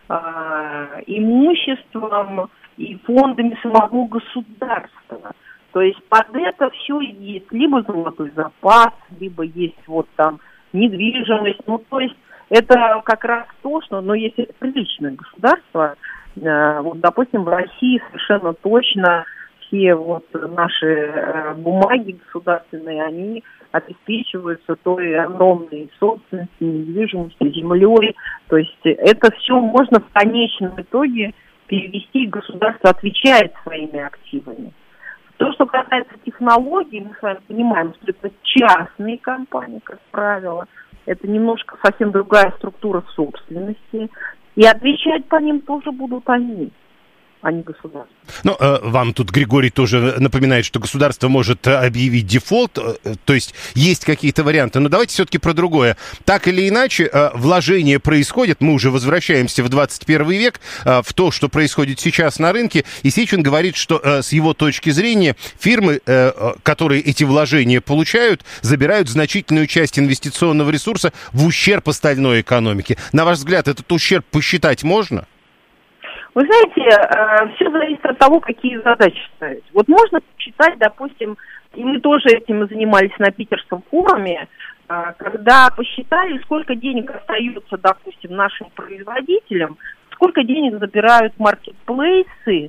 имуществом и фондами самого государства. То есть под это все есть либо золотой запас, либо есть вот там недвижимость. Ну, то есть это как раз то, что, ну, если это приличное государство, э, вот, допустим, в России совершенно точно все вот наши бумаги государственные, они обеспечиваются той огромной собственностью, недвижимостью, землей. То есть это все можно в конечном итоге перевести, государство отвечает своими активами. То, что касается технологий, мы с вами понимаем, что это частные компании, как правило, это немножко совсем другая структура собственности, и отвечать по ним тоже будут они, а не государство. Ну, э, вам тут Григорий тоже напоминает, что государство может объявить дефолт, э, то есть есть какие-то варианты, но давайте все-таки про другое. Так или иначе, э, вложения происходят, мы уже возвращаемся в двадцать первый век, э, в то, что происходит сейчас на рынке, и Сечин говорит, что э, с его точки зрения фирмы, э, которые эти вложения получают, забирают значительную часть инвестиционного ресурса в ущерб остальной экономике. На ваш взгляд, этот ущерб посчитать можно? Вы знаете, э, все зависит от того, какие задачи ставить. Вот можно посчитать, допустим, и мы тоже этим занимались на питерском форуме, э, когда посчитали, сколько денег остается, допустим, нашим производителям, сколько денег забирают маркетплейсы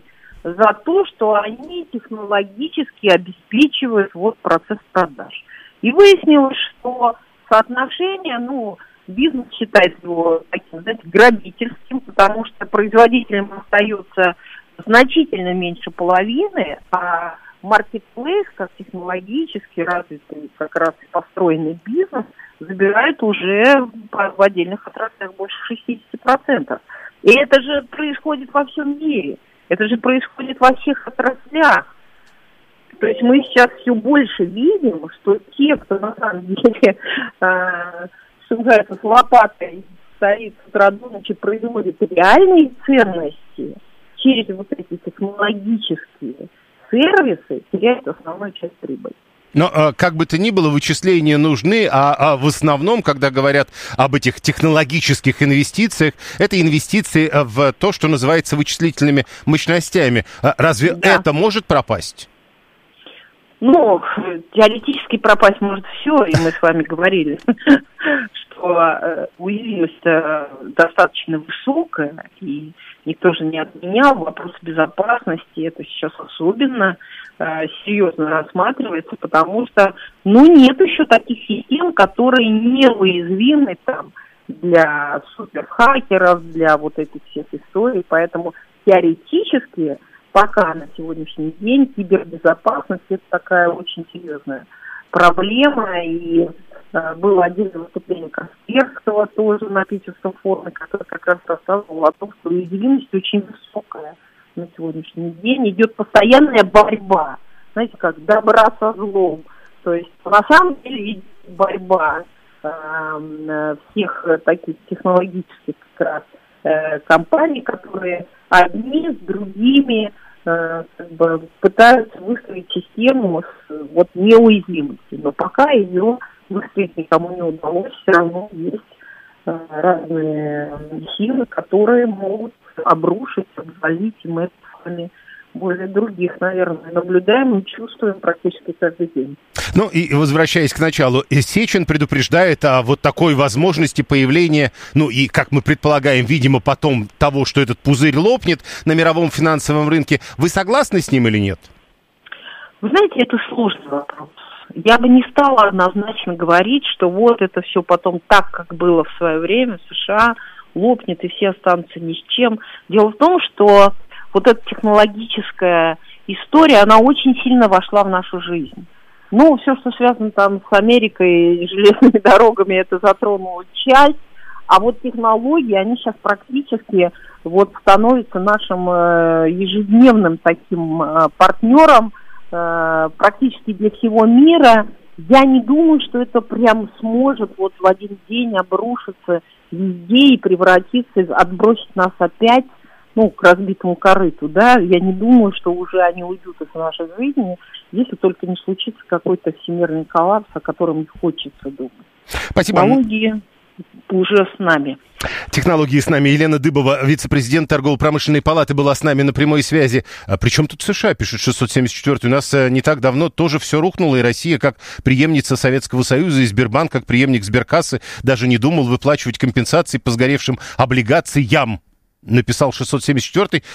за то, что они технологически обеспечивают вот процесс продаж. И выяснилось, что соотношение, ну, бизнес считает его таким, знаете, грабительским, потому что производителям остается значительно меньше половины, а маркетплейс, как технологически развитый, как раз построенный бизнес, забирает уже в отдельных отраслях больше шестьдесят процентов. И это же происходит во всем мире. Это же происходит во всех отраслях. То есть мы сейчас все больше видим, что те, кто на самом деле, э, что называется, с лопатой стоит с утра до ночи, производит реальные ценности, через вот эти технологические сервисы теряют основную часть прибыли. Но как бы то ни было, вычисления нужны, а, а в основном, когда говорят об этих технологических инвестициях, это инвестиции в то, что называется вычислительными мощностями. Разве да. это может пропасть? Ну, теоретически пропасть может все, и мы с вами говорили, что уязвимость достаточно высокая, и никто же не отменял вопрос безопасности, это сейчас особенно серьезно рассматривается, потому что, ну, нет еще таких систем, которые не уязвимы там для суперхакеров, для вот этих всех историй, поэтому теоретически пока на сегодняшний день кибербезопасность — это такая очень серьезная проблема, и э, было отдельное выступление Касперского тоже на Питерском форуме, который как раз рассказывал о том, что уязвимость очень высокая на сегодняшний день, идет постоянная борьба, знаете, как добра со злом, то есть на самом деле идет борьба э, всех таких технологических как раз э, компаний, которые одни с другими э, как бы пытаются выстроить систему с вот неуязвимостью, но пока ее выстроить никому не удалось, все равно есть э, разные силы, которые могут обрушить, обвалить, и мы это с вами более других, наверное, наблюдаем и чувствуем практически каждый день. Ну и возвращаясь к началу, Сечин предупреждает о вот такой возможности появления, ну и, как мы предполагаем, видимо, потом того, что этот пузырь лопнет на мировом финансовом рынке. Вы согласны с ним или нет? Вы знаете, это сложный вопрос. Я бы не стала однозначно говорить, что вот это все потом так, как было в свое время в США, лопнет и все останутся ни с чем. Дело в том, что вот эта технологическая история, она очень сильно вошла в нашу жизнь. Ну, все, что связано там с Америкой и железными дорогами, это затронуло часть, а вот технологии, они сейчас практически вот становятся нашим э, ежедневным таким э, партнером э, практически для всего мира. Я не думаю, что это прям сможет вот в один день обрушиться везде и превратиться, отбросить нас опять, ну, к разбитому корыту, да, я не думаю, что уже они уйдут из нашей жизни, если только не случится какой-то всемирный коллапс, о котором не хочется думать. Спасибо. Технологии уже с нами. Технологии с нами. Елена Дыбова, вице-президент торгово-промышленной палаты, была с нами на прямой связи. А при чем тут США, пишет шестьсот семьдесят четвёртый. У нас не так давно тоже все рухнуло, и Россия, как преемница Советского Союза, и Сбербанк, как преемник Сберкассы, даже не думал выплачивать компенсации по сгоревшим облигациям. Написал шестьсот семьдесят четвёртый,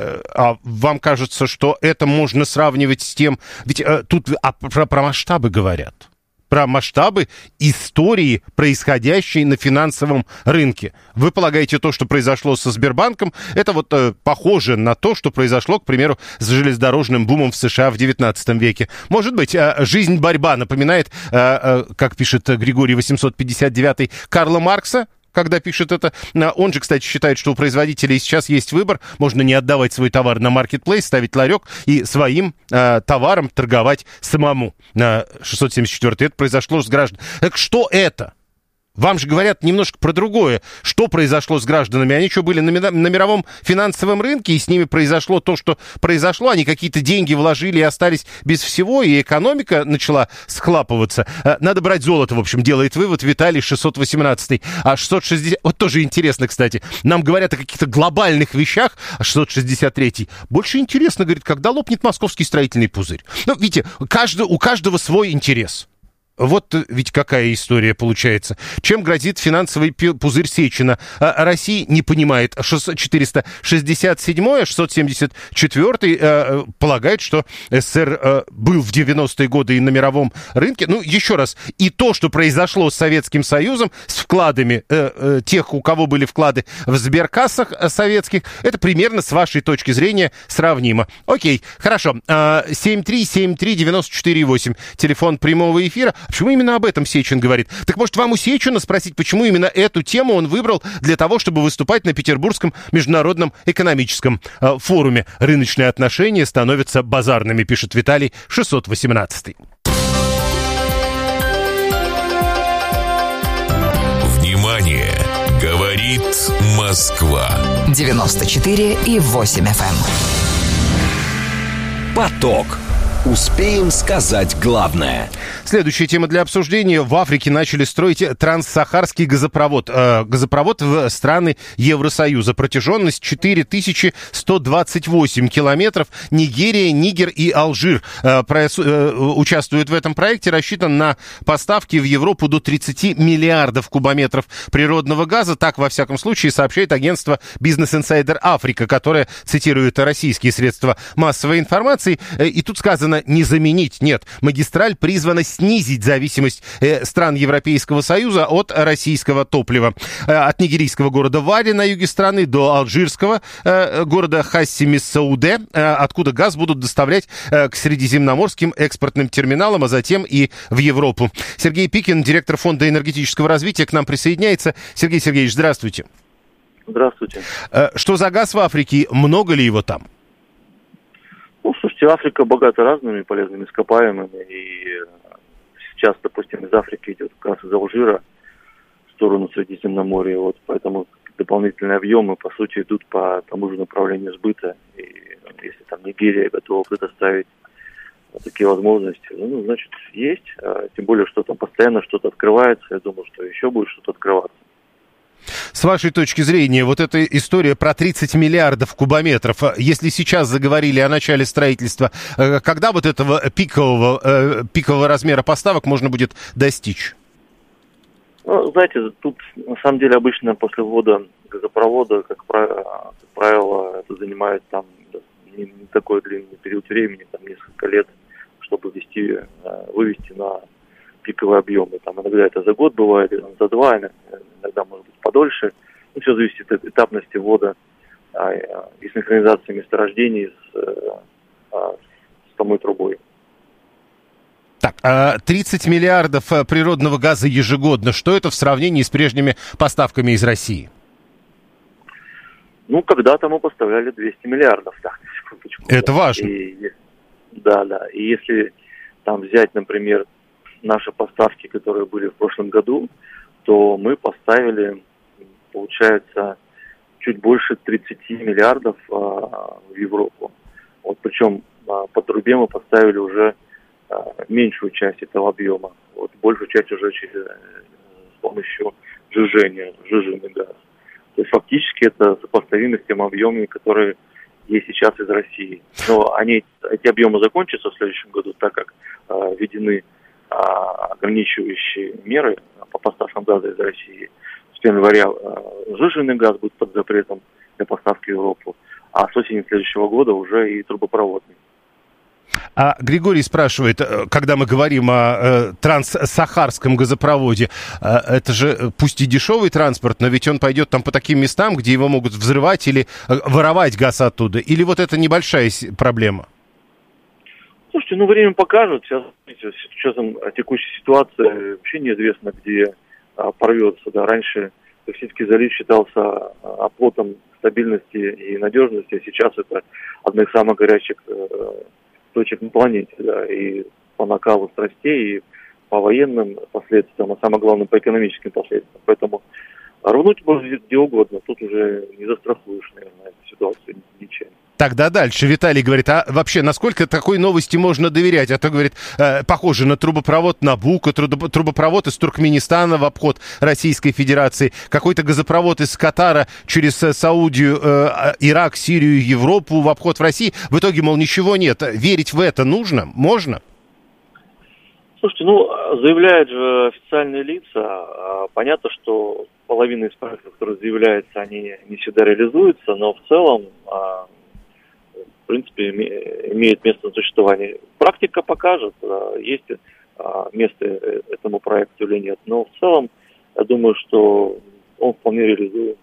а вам кажется, что это можно сравнивать с тем... Ведь тут а, про, про масштабы говорят. Про масштабы истории, происходящей на финансовом рынке. Вы полагаете, то, что произошло со Сбербанком, это вот э, похоже на то, что произошло, к примеру, с железнодорожным бумом в США в девятнадцатом веке. Может быть, э, жизнь борьба напоминает, э, э, как пишет Григорий восемьсот пятьдесят девятый, Карла Маркса, когда пишет это. Он же, кстати, считает, что у производителей сейчас есть выбор. Можно не отдавать свой товар на маркетплейс, ставить ларек и своим э, товаром торговать самому. На шестьсот семьдесят четвёртый. Это произошло с гражданами. Так что это? Вам же говорят немножко про другое. Что произошло с гражданами? Они что, были на, на мировом финансовом рынке, и с ними произошло то, что произошло? Они какие-то деньги вложили и остались без всего, и экономика начала схлапываться. Надо брать золото, в общем, делает вывод Виталий шестьсот восемнадцатый. А шестьсот шестьдесят... Вот тоже интересно, кстати. Нам говорят о каких-то глобальных вещах, а шестьсот шестьдесят третий. Больше интересно, говорит, когда лопнет московский строительный пузырь. Ну, видите, каждый, у каждого свой интерес. Вот ведь какая история получается. Чем грозит финансовый пузырь Сечина? Россия не понимает. четыреста шестьдесят седьмой, шестьсот семьдесят четвёртый э, полагает, что СССР э, был в девяностые годы и на мировом рынке. Ну, еще раз, и то, что произошло с Советским Союзом, с вкладами э, э, тех, у кого были вклады в сберкассах э, советских, это примерно с вашей точки зрения сравнимо. Окей, хорошо. семь три семь три девять четыре восемь. Телефон прямого эфира. Почему именно об этом Сечин говорит? Так может вам у Сечина спросить, почему именно эту тему он выбрал для того, чтобы выступать на Петербургском международном экономическом э, форуме? Рыночные отношения становятся базарными, пишет Виталий шестьсот восемнадцатый. Внимание! Говорит Москва. девяносто четыре и восемь эф эм. Поток. Успеем сказать главное. Следующая тема для обсуждения. В Африке начали строить транссахарский газопровод. Э, газопровод в страны Евросоюза. Протяженность четыре тысячи сто двадцать восемь километров. Нигерия, Нигер и Алжир э, про, э, участвуют в этом проекте. Рассчитан на поставки в Европу до тридцать миллиардов кубометров природного газа. Так, во всяком случае, сообщает агентство Business Insider Africa, которое цитирует российские средства массовой информации. Э, и тут сказано не заменить, нет. Магистраль призвана снизить зависимость э, стран Европейского Союза от российского топлива. Э, от нигерийского города Вари на юге страны до алжирского э, города Хассими-Сауде, э, откуда газ будут доставлять э, к средиземноморским экспортным терминалам, а затем и в Европу. Сергей Пикин, директор Фонда энергетического развития, к нам присоединяется. Сергей Сергеевич, здравствуйте. Здравствуйте. Э, что за газ в Африке? Много ли его там? Ну, слушайте, Африка богата разными полезными ископаемыми, и сейчас, допустим, из Африки идет газ из Алжира в сторону Средиземноморья, вот, поэтому дополнительные объемы, по сути, идут по тому же направлению сбыта, и если там Нигерия готова предоставить вот такие возможности, ну, значит, есть, а, тем более, что там постоянно что-то открывается, я думаю, что еще будет что-то открываться. С вашей точки зрения, вот эта история про тридцать миллиардов кубометров, если сейчас заговорили о начале строительства, когда вот этого пикового, пикового размера поставок можно будет достичь? Ну, знаете, тут на самом деле обычно после ввода газопровода, как правило, как правило это занимает там не, не такой длинный период времени, там несколько лет, чтобы ввести, вывести на пиковые объемы. Там иногда это за год бывает, за два, иногда может быть подольше. Ну, все зависит от этапности ввода а, и синхронизации месторождений с, а, с самой трубой. Так, тридцать миллиардов природного газа ежегодно. Что это в сравнении с прежними поставками из России? Ну, когда-то мы поставляли двести миллиардов. Так, секундочку. Это важно. И, да, да. И если там взять, например, наши поставки, которые были в прошлом году, то мы поставили, получается, чуть больше тридцать миллиардов а, в Европу. Вот, причем а, по трубе мы поставили уже а, меньшую часть этого объема. Вот, большую часть уже через, с помощью сжижения, сжиженный газ. То есть фактически это сопоставимо с тем объемами, которые есть сейчас из России. Но они, эти объемы закончатся в следующем году, так как а, введены ограничивающие меры по поставкам газа из России. С первого января сжиженный газ будет под запретом для поставки в Европу, а с осени следующего года уже и трубопроводный. А Григорий спрашивает, когда мы говорим о э, транссахарском газопроводе, э, это же пусть и дешевый транспорт, но ведь он пойдет там по таким местам, где его могут взрывать или э, воровать газ оттуда, или вот это небольшая проблема? Слушайте, ну время покажет. Сейчас, с учетом текущей ситуации, вообще неизвестно, где а, порвется. Да. Раньше Персидский залив считался а, оплотом стабильности и надежности, а сейчас это одна из самых горячих э, точек на планете. Да. И по накалу страстей, и по военным последствиям, а самое главное по экономическим последствиям. Поэтому рвнуть можно где угодно. Тут уже не застрахуешь, наверное, эту ситуацию ничем. Тогда дальше. Виталий говорит, а вообще, насколько такой новости можно доверять? А то, говорит, э, похоже на трубопровод Набуко, трубопровод из Туркменистана в обход Российской Федерации, какой-то газопровод из Катара через Саудию, э, Ирак, Сирию, Европу в обход в России. В итоге, мол, ничего нет. Верить в это нужно? Можно? Слушайте, ну, заявляют же официальные лица. Понятно, что половина из проектов, которые заявляются, они не всегда реализуются, но в целом, в принципе, имеют место на существование. Практика покажет, есть место этому проекту или нет. Но в целом, я думаю, что он вполне реализуем.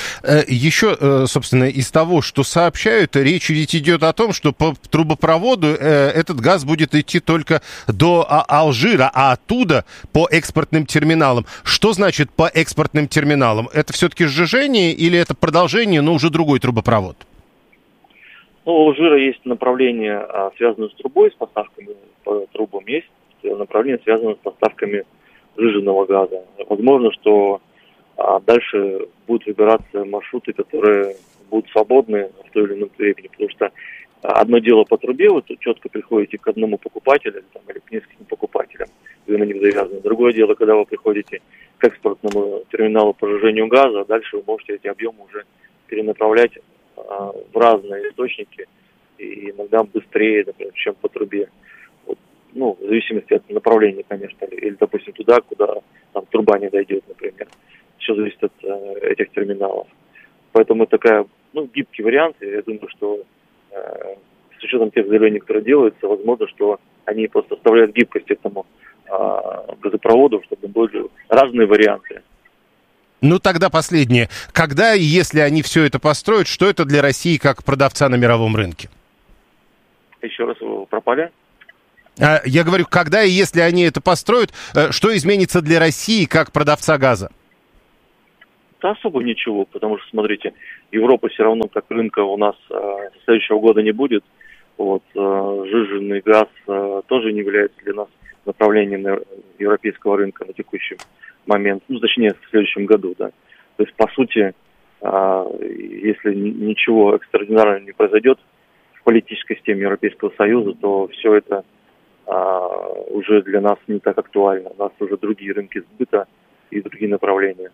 Еще, собственно, из того, что сообщают, речь ведь идет о том, что по трубопроводу этот газ будет идти только до Алжира, а оттуда по экспортным терминалам. Что значит по экспортным терминалам? Это все-таки сжижение или это продолжение, но уже другой трубопровод? Ну, у Алжира есть направление, связанное с трубой, с поставками по трубам, есть направление, связанное с поставками сжиженного газа. Возможно, что а дальше будут выбираться маршруты, которые будут свободны в той или ином времени, потому что одно дело по трубе, вы тут четко приходите к одному покупателю там, или к нескольким покупателям, вы на них завязаны. Другое дело, когда вы приходите к экспортному терминалу по сжижению газа, дальше вы можете эти объемы уже перенаправлять а, в разные источники, и иногда быстрее, например, чем по трубе. Вот, ну, в зависимости от направления, конечно, или, допустим, туда, куда там труба не дойдет, например. Все зависит от э, этих терминалов. Поэтому такая, ну, гибкий вариант. Я думаю, что э, с учетом тех заявлений, которые делаются, возможно, что они просто оставляют гибкость этому э, газопроводу, чтобы были разные варианты. Ну, тогда последнее. Когда и если они все это построят, что это для России как продавца на мировом рынке? Еще раз, вы пропали? Я говорю, когда и если они это построят, что изменится для России как продавца газа? Да особо ничего, потому что, смотрите, Европа все равно как рынка у нас э, со следующего года не будет. Вот, э, сжиженный газ э, тоже не является для нас направлением на европейского рынка на текущий момент, ну, точнее, в следующем году, да. То есть, по сути, э, если ничего экстраординарного не произойдет в политической системе Европейского Союза, то все это э, уже для нас не так актуально. У нас уже другие рынки сбыта и другие направления.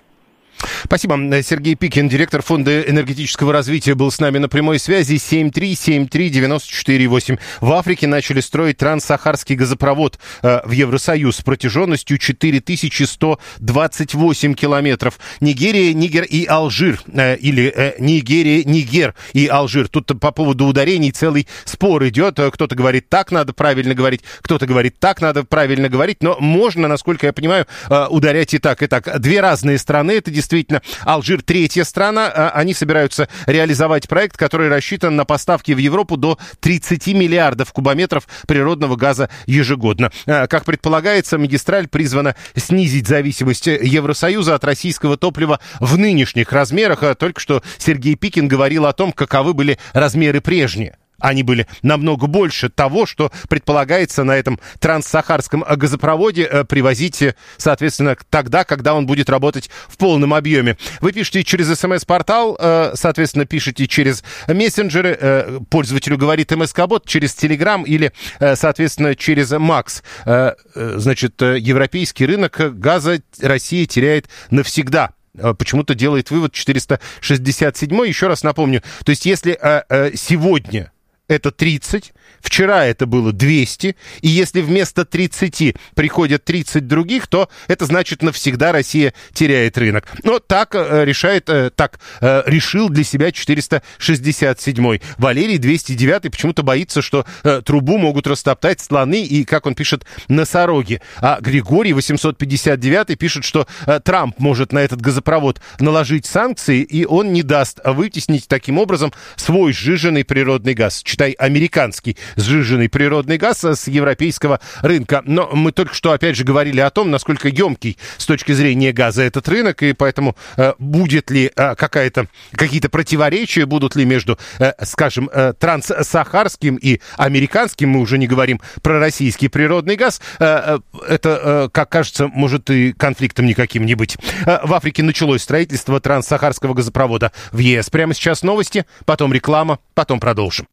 Спасибо. Сергей Пикин, директор Фонда энергетического развития, был с нами на прямой связи. семь три семь три девять четыре восемь. В Африке начали строить транссахарский газопровод э, в Евросоюз с протяженностью четыре тысячи сто двадцать восемь километров. Нигерия, Нигер и Алжир. Э, или э, Нигерия, Нигер и Алжир. Тут по поводу ударений целый спор идет. Кто-то говорит, так надо правильно говорить, кто-то говорит, так надо правильно говорить. Но можно, насколько я понимаю, э, ударять и так, и так. Две разные страны, это действительно. Алжир третья страна, они собираются реализовать проект, который рассчитан на поставки в Европу до тридцать миллиардов кубометров природного газа ежегодно. Как предполагается, магистраль призвана снизить зависимость Евросоюза от российского топлива в нынешних размерах. Только что Сергей Пикин говорил о том, каковы были размеры прежние. Они были намного больше того, что предполагается на этом транссахарском газопроводе э, привозить, соответственно, тогда, когда он будет работать в полном объеме. Вы пишете через смс-портал, э, соответственно, пишете через мессенджеры, э, пользователю говорит МСК-бот, через Телеграм или, э, соответственно, через Макс. Э, э, значит, э, европейский рынок газа Россия теряет навсегда. Почему-то делает вывод четыреста шестьдесят седьмой. Еще раз напомню, то есть если э, э, сегодня это тридцать, вчера это было двести, и если вместо тридцати приходят тридцать других, то это значит навсегда Россия теряет рынок. Но так э, решает, э, так э, решил для себя четыреста шестьдесят седьмой. Валерий двести девятый почему-то боится, что э, трубу могут растоптать слоны и, как он пишет, носороги. А Григорий восемьсот пятьдесят девятый пишет, что э, Трамп может на этот газопровод наложить санкции, и он не даст вытеснить таким образом свой сжиженный природный газ. Читай, американский сжиженный природный газ с европейского рынка. Но мы только что, опять же, говорили о том, насколько емкий с точки зрения газа этот рынок, и поэтому э, будет ли э, какая-то, какие-то противоречия, будут ли между, э, скажем, э, транссахарским и американским, мы уже не говорим про российский природный газ, э, э, это, э, как кажется, может и конфликтом никаким не быть. Э, в Африке началось строительство транссахарского газопровода в ЕС. Прямо сейчас новости, потом реклама, потом продолжим.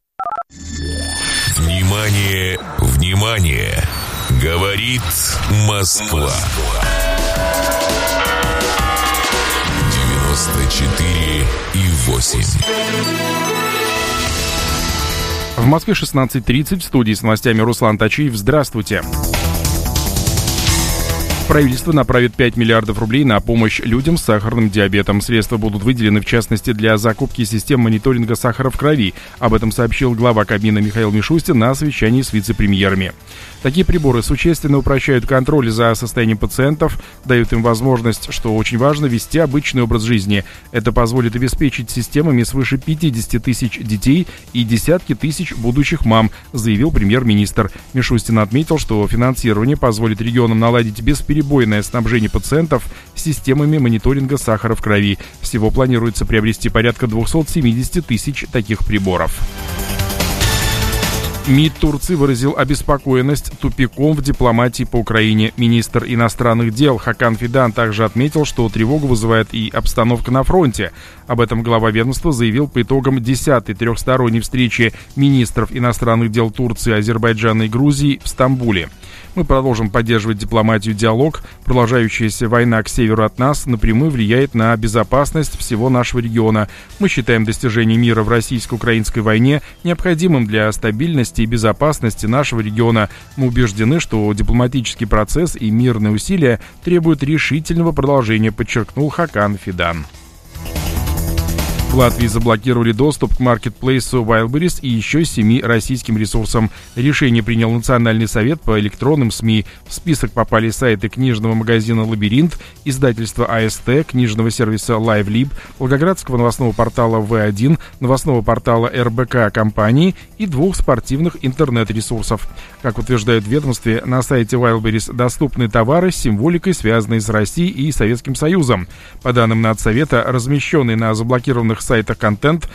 Внимание, внимание! Говорит Москва. девяносто четыре и восемь. В Москве шестнадцать тридцать. В студии с новостями Руслан Тачиев. Здравствуйте. Правительство направит пять миллиардов рублей на помощь людям с сахарным диабетом. Средства будут выделены, в частности, для закупки систем мониторинга сахара в крови. Об этом сообщил глава Кабмина Михаил Мишустин на совещании с вице-премьерами. Такие приборы существенно упрощают контроль за состоянием пациентов, дают им возможность, что очень важно, вести обычный образ жизни. Это позволит обеспечить системами свыше пятьдесят тысяч детей и десятки тысяч будущих мам, заявил премьер-министр. Мишустин отметил, что финансирование позволит регионам наладить бесперебойное снабжение пациентов системами мониторинга сахара в крови. Всего планируется приобрести порядка двести семьдесят тысяч таких приборов. МИД Турции выразил обеспокоенность тупиком в дипломатии по Украине. Министр иностранных дел Хакан Фидан также отметил, что тревогу вызывает и обстановка на фронте. Об этом глава ведомства заявил по итогам десятой трехсторонней встречи министров иностранных дел Турции, Азербайджана и Грузии в Стамбуле. Мы продолжим поддерживать дипломатию, диалог. Продолжающаяся война к северу от нас напрямую влияет на безопасность всего нашего региона. Мы считаем достижение мира в российско-украинской войне необходимым для стабильности и безопасности нашего региона. Мы убеждены, что дипломатический процесс и мирные усилия требуют решительного продолжения, подчеркнул Хакан Фидан. В Латвии заблокировали доступ к маркетплейсу Wildberries и еще семи российским ресурсам. Решение принял Национальный совет по электронным СМИ. В список попали сайты книжного магазина «Лабиринт», издательства АСТ, книжного сервиса LiveLib, волгоградского новостного портала вэ один, новостного портала эр бэ ка компании и двух спортивных интернет-ресурсов. Как утверждают в ведомстве, на сайте Wildberries доступны товары с символикой, связанные с Россией и Советским Союзом. По данным Надсовета, размещенный на заблокированных сайтах контент